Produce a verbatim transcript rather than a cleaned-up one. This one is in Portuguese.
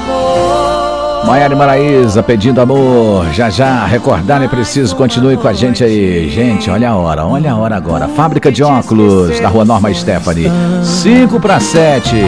Maiara e Maraísa pedindo amor, já já, recordar é preciso, continue com a gente aí. Gente, olha a hora, olha a hora agora. Fábrica de óculos, da Rua Norma Stephanie, cinco para sete.